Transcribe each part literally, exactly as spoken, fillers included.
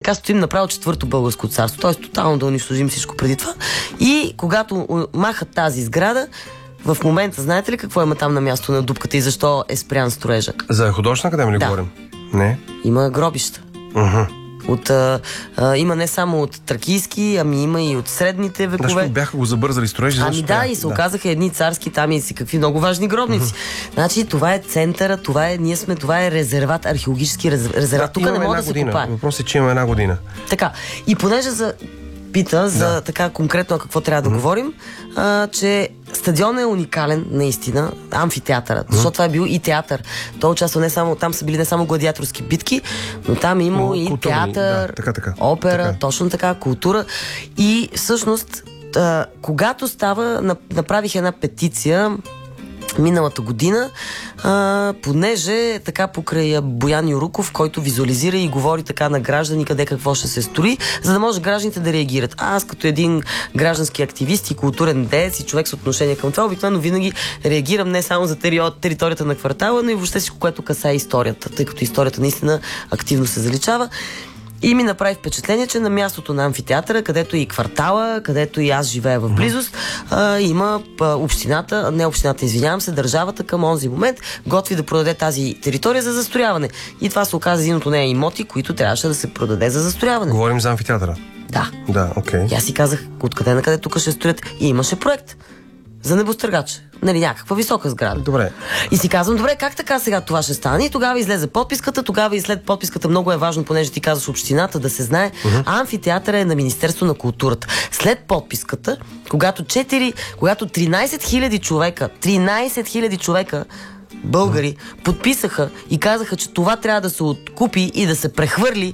така стоим направо четвърто българско царство, т.е. тотално да унищожим всичко преди това. И когато махат тази сграда, в момента, знаете ли какво има там на място на дупката и защо е спрян строежа? За художествена академия ли да. говорим? Не. Има гробища. Uh-huh. От, а, а, има не само от тракийски, ами има и от средните векове. Защото бяха го забързали строежи. Ами да, и се да. оказаха едни царски там и си какви много важни гробници. Uh-huh. Значи това е центъра, това е, ние сме, това е резерват, археологически резерват. Да, тук не може да година. се копае. Въпросът е, че имаме една година. Така, и понеже за пита за да. така конкретно какво трябва да mm-hmm. говорим, а, че стадионът е уникален, наистина, амфитеатърът, mm-hmm. защото това е бил и театър. Той участва не само, там са били не само гладиаторски битки, но там има но, и културни, театър, да, така, така. опера, така. точно така, култура. И всъщност, а, когато става, направих една петиция миналата година, а, понеже така покрай Боян Юруков, който визуализира и говори така на граждани къде какво ще се строи, за да може гражданите да реагират. А аз като един граждански активист и културен деец и човек с отношение към това, обикновено винаги реагирам не само за територията на квартала, но и въобще всичко, което касае историята, тъй като историята наистина активно се заличава. И ми направи впечатление, че на мястото на амфитеатъра, където и квартала, където и аз живея в близост, а, има а, общината, не общината, извинявам се, държавата към онзи момент готви да продаде тази територия за застрояване. И това се оказа един от нея имоти, които трябваше да се продаде за застрояване. Говорим за амфитеатъра? Да. Да, окей. Okay. И аз си казах, откъде на къде тук ще строят. И имаше проект за небостъргач. Нали, някаква висока сграда. Добре. И си казвам, добре, как така сега това ще стане? И тогава излезе подписката, тогава и след подписката много е важно, понеже ти казваш общината, да се знае, uh-huh. а амфитеатъра е на Министерство на културата. След подписката, когато четири, когато тринайсет хиляди човека, тринайсет хиляди човека българи uh-huh. подписаха и казаха, че това трябва да се откупи и да се прехвърли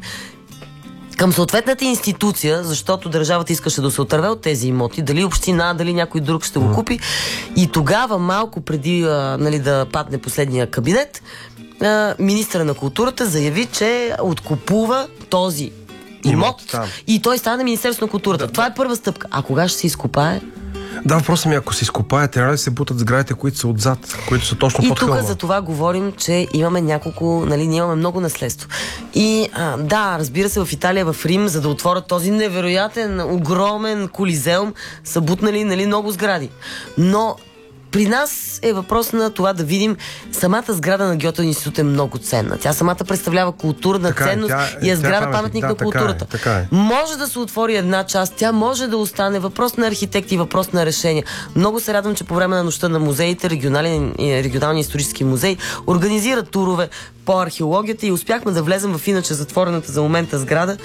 към съответната институция, защото държавата искаше да се отърве от тези имоти, дали община, дали някой друг ще го купи. И тогава, малко преди а, нали, да падне последния кабинет, а, министъра на културата заяви, че откупува този имот, имот и той стане Министерство на културата. Да, Това е първа стъпка. А кога ще се изкопае? Да, въпросът ми, ако се изкопае, трябва да се бутат сградите, които са отзад, които са точно и под хълма. И тук за това говорим, че имаме няколко, нали, ние имаме много наследство. И а, да, разбира се, в Италия, в Рим, за да отворят този невероятен, огромен колизеум, са бутнали, нали, много сгради. Но при нас е въпрос на това да видим самата сграда на Гьоте институт е много ценна. Тя самата представлява културна така, ценност тя, и е сграда паметник да, на културата. Така е, така е. Може да се отвори една част, тя може да остане въпрос на архитекти, въпрос на решение. Много се радвам, че по време на нощта на музеите, регионален, регионални исторически музей организират турове по археологията и успяхме да влезем в иначе затворената за момента сграда,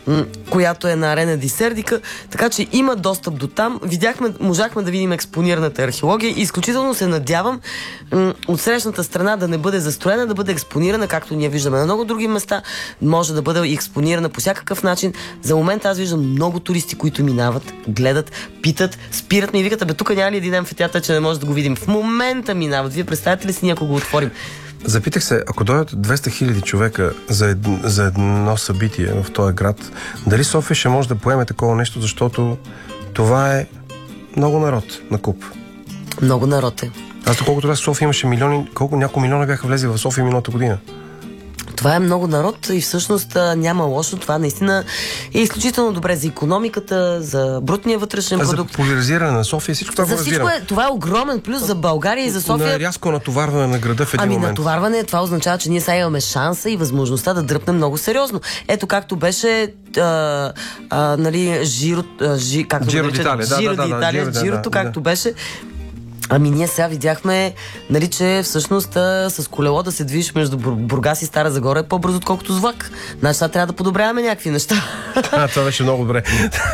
която е на Арена ди Сердика, така че има достъп до там. Видяхме, можахме да видим експонираната археология и изключително се надявам м- от срещната страна да не бъде застроена, да бъде експонирана, както ние виждаме на много други места, може да бъде експонирана по всякакъв начин. За момента аз виждам много туристи, които минават, гледат, питат, спират ми и викат, абе тук няма ли един амфитеатър, че не може да го видим. В момента минават. Вие представяте ли си, ние ако го отворим? Запитах се, ако дойдат двеста хиляди човека за, ед, за едно събитие в този град, дали София ще може да поеме такова нещо, защото това е много народ на куп. Много народ е. Аз доколкото раз София имаше милиони, колко няколко милиона бяха влезли в София миналата година. Това е много народ и всъщност няма лошо. Това наистина е изключително добре за икономиката, за брутния вътрешен а продукт. За популяризиране на София, всичко това за го всичко разбирам. е, това е огромен плюс за България и за София. На рязко натоварване на града в един ами, момент. Ами натоварване, това означава, че ние сега имаме шанса и възможността да дръпнем много сериозно. Ето както беше а, а, нали, Жиро, а, жи, както Жиро d'Italia, Жиро да, да, да, d'Italia, да, Жирото, да, както да. беше. Ами ние сега видяхме, нали, че всъщност а, с колело да се движиш между Бургас и Стара Загора е по-бързо, отколкото с влак. Значи сега трябва да подобряваме някакви неща. А, това беше много добре.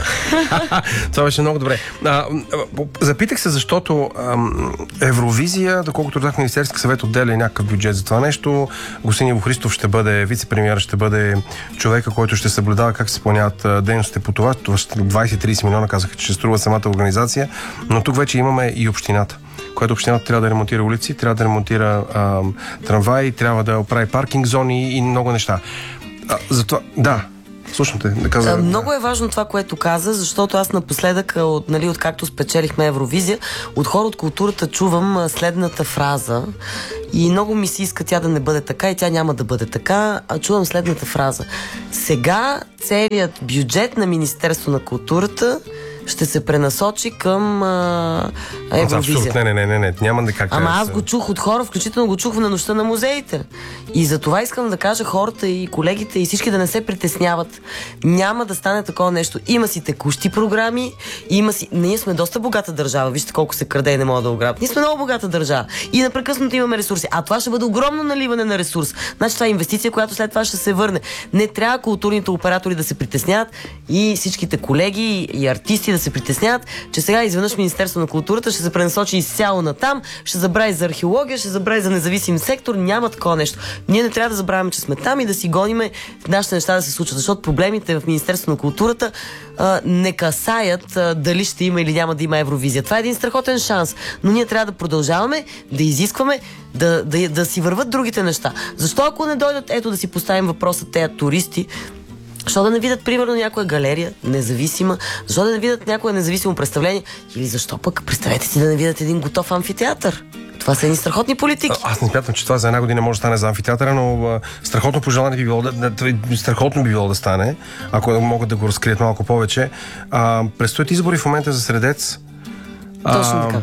Това беше много добре. А, запитах се, защото ам, Евровизия, доколкото разбрах, Министерски съвет отделя някакъв бюджет за това нещо. Господин Иво Христов ще бъде вице-премиер, ще бъде човека, който ще съблюдава как се изпълняват дейностите по това. Това ще двайсет-трийсет милиона казаха, че ще струва самата организация. Но тук вече имаме и общината, която общината трябва да ремонтира улици, трябва да ремонтира а, трамваи, трябва да оправи паркинг зони и много неща. А, затова, да. Слушам те, да каза. Много е важно това, което каза, защото аз напоследък, от, нали, откакто спечелихме Евровизия, от хора от културата чувам следната фраза и много ми се иска тя да не бъде така и тя няма да бъде така, а чувам следната фраза. Сега целият бюджет на Министерство на културата ще се пренасочи към а, Евровизия. Не, не, не, не, не, няма да как. Ама аз го чух от хора, включително го чух на нощта на музеите. И за това искам да кажа хората и колегите и всички да не се притесняват. Няма да стане такова нещо. Има си текущи програми, има си... Ние сме доста богата държава. Вижте колко се краде и не могат да го грабят. Ние сме много богата държава. И непрекъснато имаме ресурси. А това ще бъде огромно наливане на ресурс. Значи това е инвестиция, която след това ще се върне. Не трябва културните оператори да се притесняват и всичките колеги и артисти да се притесняват, че сега изведнъж Министерство на културата ще се пренасочи изцяло на там, ще забрави за археология, ще забрави за независим сектор. Няма такова нещо. Ние не трябва да забравяме, че сме там и да си гониме нашите неща да се случват, защото проблемите в Министерство на културата а, не касаят а, дали ще има или няма да има Евровизия. Това е един страхотен шанс, но ние трябва да продължаваме да изискваме да, да, да си върват другите неща. Защо ако не дойдат, ето да си поставим въпроса тези туристи, защо да не видят, примерно, някоя галерия, независима? Защо да не видят някое независимо представление? Или защо пък, представете си, да не видят един готов амфитеатър? Това са едни страхотни политики. А, аз не смятам, че това за една година може да стане за амфитеатъра, но а, страхотно пожелание би било да, да, страхотно би било да стане, ако могат да го разкрият малко повече. А, предстоят избори в момента за Средец. Точно така.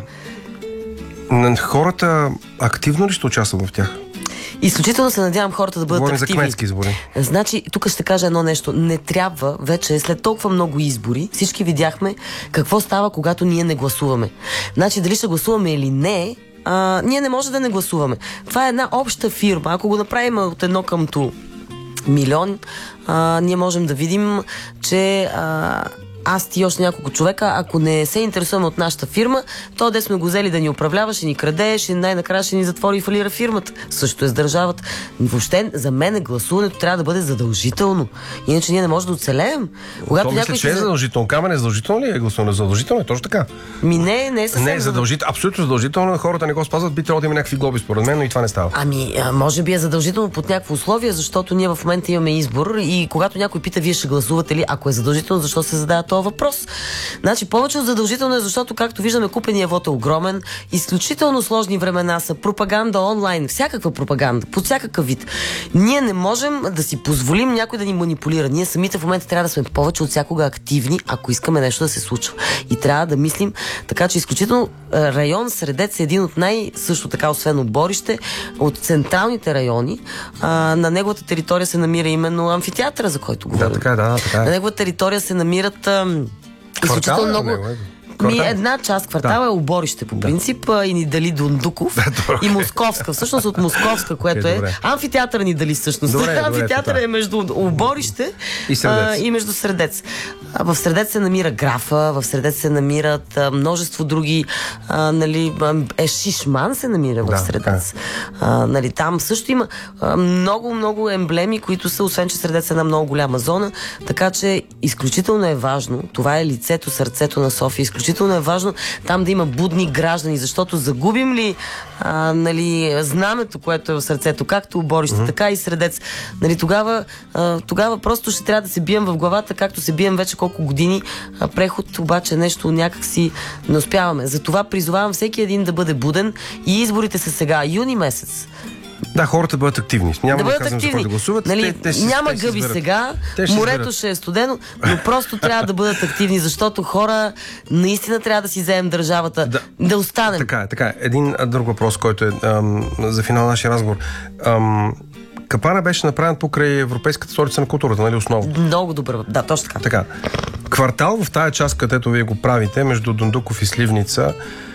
А, хората активно ли ще участват в тях? Изключително се надявам хората да бъдат Говорим активни. за кметски избори. Значи, тук ще кажа едно нещо. Не трябва вече, след толкова много избори, всички видяхме какво става, когато ние не гласуваме. Значи, дали ще гласуваме или не, а, ние не може да не гласуваме. Това е една обща фирма. Ако го направим от едно къмто милион, а, ние можем да видим, че... А, аз ти и още няколко човека, ако не се интересуваме от нашата фирма, то де сме го взели да ни управлява, ще ни краде, ще най-накрая ще ни затвори и фалира фирмата. Също е с държавата. Въобще, за мен гласуването трябва да бъде задължително. Иначе ние не можем да оцелеем. Когато някой мисля, че е задължително. Камен е задължително ли е гласуване? Задължително е, точно така. Ми не, не е съвсем. Не е задължително, абсолютно задължително. Хората не го спазват, би трябвало да има някакви глоби според мен, но и това не става. Ами, може би е задължително под някакво условие, защото ние в момента имаме избор и когато някой пита, вие ще гласувате ли, ако е задължително, защо се задава този въпрос? Значи, повече от задължително е, защото, както виждаме, купения вот е огромен, изключително сложни времена са, пропаганда онлайн, всякаква пропаганда, под всякакъв вид. Ние не можем да си позволим някой да ни манипулира. Ние самите в момента трябва да сме повече от всякога активни, ако искаме нещо да се случва. И трябва да мислим, така че изключително район Средец е един от най- също така, освен оборище, от централните райони. А, на неговата територия се намира именно амфитеатъра, за който говорим. Да, така е, да, така е. На неговата територия се намират ам, изключително много... Ми, една част квартала да. Е оборище по принцип да. И ни дали Дундуков и Московска. Всъщност от Московска, което е, е амфитеатър ни дали всъщност. Добре, амфитеатър добре, е между оборище и, а, и между Средец. А, в Средец се намира Графа, в Средец се намират а, множество други, а, нали, е Шишман се намира да, в Средец. А, нали, там също има а, много, много емблеми, които са, освен че Средец е една много голяма зона, така че изключително е важно. Това е лицето, сърцето на София. Изключително е важно там да има будни граждани, защото загубим ли а, нали, знамето, което е в сърцето, както оборище, mm-hmm. така и Средец, нали, тогава, а, тогава просто ще трябва да се бием в главата, както се бием вече колко години. А, преход обаче нещо някак си не успяваме. Затова призовавам всеки един да бъде буден и изборите са сега, юни месец. Да, хората бъдат активни. Няма да, да казвам за кой да гласуват. Нали, те, те, няма те гъби сега, морето ще е студено, но просто трябва да бъдат активни, защото хора наистина трябва да си вземем държавата, да, да останем. Така е, така е. Един друг въпрос, който е ам, за финал на нашия разговор. Ам, Капана беше направен покрай Европейската столица на културата, нали, основно? Много добър, да, точно така. Така. Квартал в тая част, където вие го правите, между Дундуков и Сливница,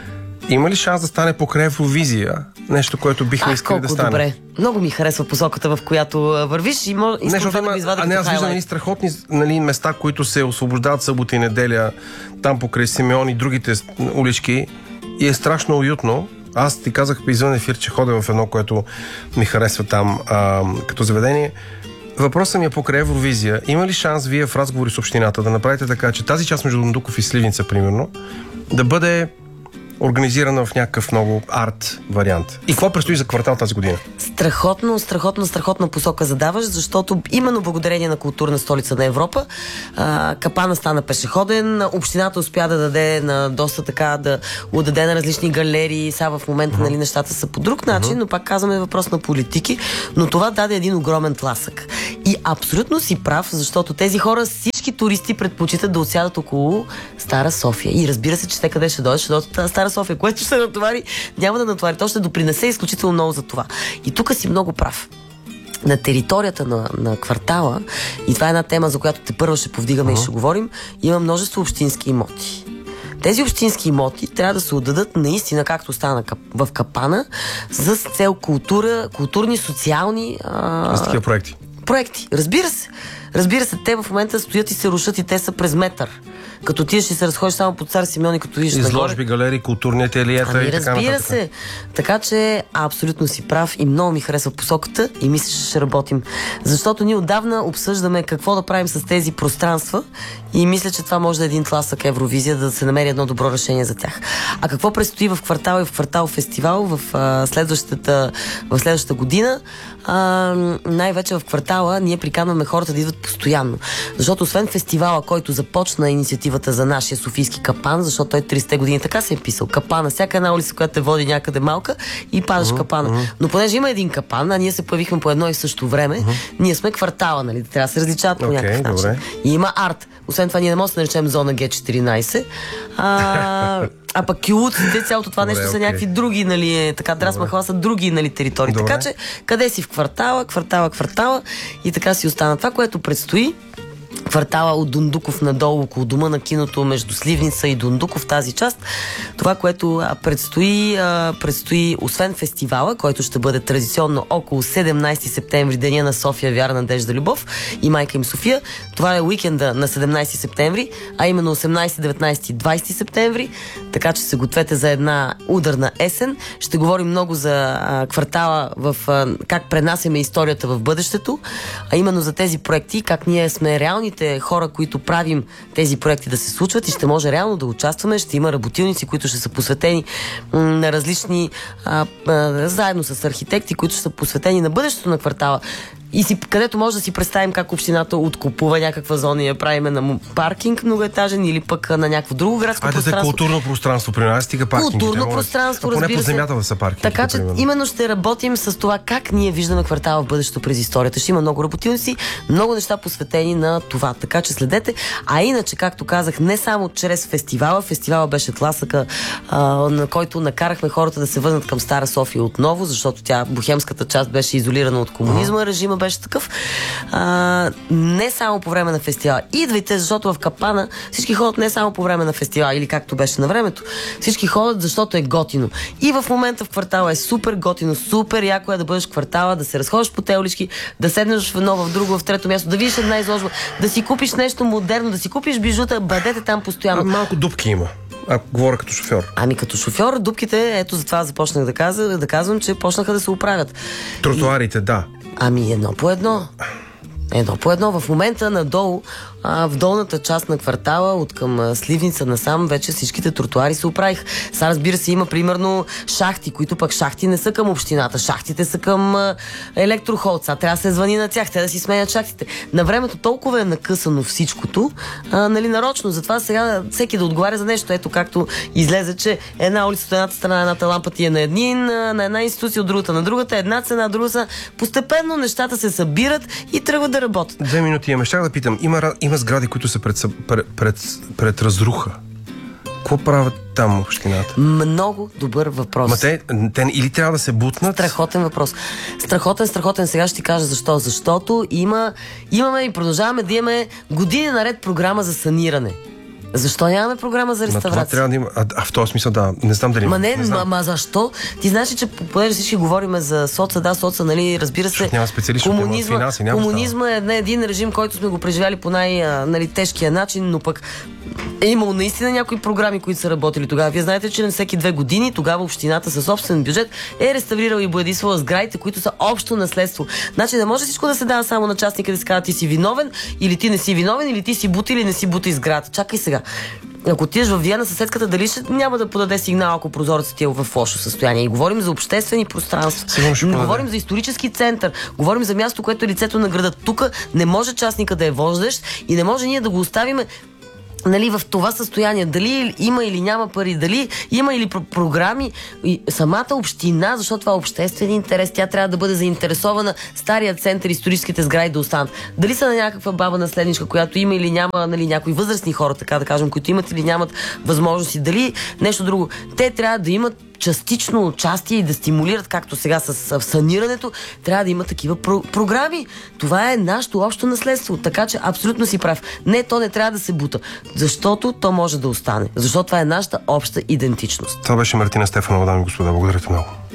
има ли шанс да стане покрай Евровизия? Нещо, което бихме искали да стане. Добре. Много ми харесва посоката, в която вървиш и мож... искам това да ви извадя. А не, аз виждам нали, страхотни нали, места, които се освобождават събота и неделя, там покрай Симеон и другите улички и е страшно уютно. Аз ти казах извън ефир, че ходя в едно, което ми харесва там а, като заведение. Въпросът ми е покрай Евровизия. Има ли шанс вие в разговори с общината да направите така, че тази част между Дундуков и Сливница, примерно, да бъде организирана в някакъв много арт вариант. И какво предстои за квартал тази година? Страхотно, страхотно, страхотна посока задаваш, защото именно благодарение на културна столица на Европа а, Капана стана пешеходен, общината успя да даде на доста така, да отдаде на различни галерии, сега в момента uh-huh. нали, нещата са по друг начин, uh-huh. но пак казваме въпрос на политики, но това даде един огромен тласък. И абсолютно си прав, защото тези хора, всички туристи предпочитат да отсядат около Стара София. И разбира се, че те къде ще дойдат, ще дойдат от Стара София, което ще се натовари, няма да натовари, то ще допринесе изключително много за това. И тук си много прав. На територията на, на квартала, и това е една тема, за която те първо ще повдигаме uh-huh. и ще говорим, има множество общински имоти. Тези общински имоти трябва да се отдадат наистина, както стана в Капана, за цел култура, културни, социални а... с такива проекти. Проекти, разбира се. Разбира се, те в момента стоят и се рушат и те са през метър. Като ти ще се разходиш само по Цар Симеон и като видиш нагоре. Изложби, галерии, културни ателиета ами, и така разбира нататък. се. Така че абсолютно си прав и много ми харесва посоката и мисля, че ще работим. Защото ние отдавна обсъждаме какво да правим с тези пространства и мисля, че това може да е един тласък Евровизия, да се намери едно добро решение за тях. А какво предстои в квартал и в квартал фестивал в, а, следващата, в следващата година? А, най-вече в квартала ние приканваме хората да идват постоянно. Защото освен фестивала, който започна инициативата за нашия Софийски капан, защото той тридесет години така се е писал. Капана, всяка една улица, която те води някъде малка и падаш uh-huh, капана. Uh-huh. Но понеже има един капан, а ние се появихме по едно и също време, uh-huh. ние сме квартала, нали? Трябва да се различават по okay, някакъв начин. Добре. И има арт. Освен това, ние не можем да наречем зона Г четиринайсет. А, а пък кюлуците, цялото това добре, нещо са okay. някакви други, нали, така Драсмахала са други, нали, територии. Добре. Така че, къде си в квартала, квартала, квартала и така си остана. Това, което предстои, квартала от Дундуков надолу, около дома на киното, между Сливница и Дундуков, тази част. Това, което а, предстои, а, предстои, освен фестивала, който ще бъде традиционно около седемнайсети септември, деня на София, Вяра, Надежда, Любов и майка им София. Това е уикенда на седемнайсети септември, а именно осемнайсети, деветнайсети и двайсети септември. Така че се гответе за една ударна есен. Ще говорим много за а, квартала, в а, как пренасяме историята в бъдещето, а именно за тези проекти, как ние сме реални хора, които правим тези проекти да се случват и ще може реално да участваме. Ще има работилници, които ще са посветени м- на различни а, а, заедно с архитекти, които ще са посветени на бъдещето на квартала. И си, където може да си представим как общината откупува някаква зона и я правиме на паркинг многоетажен или пък на някакво друго градско а, пространство. А, културно пространство при нас, стига паркингите. Културно пространство, а, поне разбира по земята да са паркинги. Така че примерно. Именно ще работим с това как ние виждаме квартала в бъдещето през историята. Ще има много работилници, много неща посветени на това. Така че следете. А иначе, както казах, не само чрез фестивала. Фестивала беше тласъка, а, на който накарахме хората да се върнат към Стара София отново, защото тя, бохемската част, беше изолирана от комунизма, режима беше такъв. А, не само по време на фестивала. Идвайте, защото в Капана всички ходят не само по време на фестивала или както беше на времето. Всички ходят, защото е готино. И в момента в квартала е супер готино, супер яко е да бъдеш в квартала, да се разходиш по телички, да седнеш в едно, в друго, в трето място, да видиш една изложба, да си купиш нещо модерно, да си купиш бижута, бъдете там постоянно. А, малко дупки има. Ако говоря като шофьор. Ами като шофьор, дупките, ето затова започнах да, каза, да казвам, че почнаха да се оправят. Тротуарите, и... да. Ами едно по едно. Едно по едно. В момента надолу, а, в долната част на квартала, от към а, Сливница насам, вече всичките тротуари се оправих. Сега, разбира се, има примерно шахти, които пък шахти не са към общината. Шахтите са към а, електрохолд. Сега трябва да се звъни на тях, те да си сменят шахтите. На времето толкова е накъсано всичкото, а, нали, нарочно. Затова сега всеки да отговаря за нещо. Ето както излезе, че една улица от едната страна, едната лампа ти е на един, на една институция, от другата на другата, една цена, друга цена. Постепенно нещата се събират и тръгват да работят. Две минути имаме. Щях да питам. Има, има сгради, които са пред, пред, пред, пред разруха. Какво правят там общината? Много добър въпрос. Ма те, те или трябва да се бутнат? Страхотен въпрос. Страхотен, страхотен. Сега ще ти кажа защо. Защото има, имаме и продължаваме да имаме години наред програма за саниране. Защо нямаме програма за реставрация? Това трябва да има. А, а в този смисъл, да. Не знам дали. Ма не, не ма, ма защо? Ти знаеш, че понеже всички говорим за соца, да, соца, нали, разбира се. Няма специалист, комунизма, няма финанси, няма комунизма е не един режим, който сме го преживяли по най-тежкия начин, но пък е имало наистина някои програми, които са работили тогава. Вие знаете, че на всеки две години тогава общината със собствен бюджет е реставрирала и боядисвала сградите, които са общо наследство. Значи не може всичко да се дава само на частника да се казва ти си виновен, или ти не си виновен, или ти си бути, или не си бути сградата. Чакай сега. Ако отидеш в Виена, съседката дали ще няма да подаде сигнал, ако прозорецът ти е в лошо състояние. И говорим за обществени пространства. Не говорим за исторически център. Говорим за място, което е лицето на града. Тук не може частника да е вождащ и не може ние да го оставим, нали, в това състояние. Дали има или няма пари, дали има или про- програми. И самата община, защото това е обществен интерес, тя трябва да бъде заинтересована стария център, историческите сгради да останат. Дали са на някаква баба наследничка, която има или няма, нали, някои възрастни хора, така да кажем, които имат или нямат възможности, дали нещо друго. Те трябва да имат частично участие и да стимулират, както сега с санирането, трябва да има такива про- програми. Това е нашето общо наследство. Така че абсолютно си прав. Не, то не трябва да се бута. Защото то може да остане. Защото това е нашата обща идентичност. Това беше Мартина Стефанова, дами и господа. Благодаря ти много.